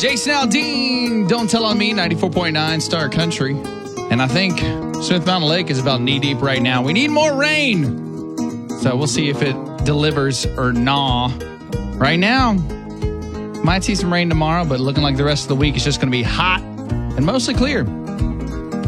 Jason Aldean, Don't Tell on Me, 94.9 Star Country. And I think Smith Mountain Lake is about knee-deep right now. We need more rain. So we'll see if it delivers or nah. Right now, might see some rain tomorrow, but looking like the rest of the week is just going to be hot and mostly clear.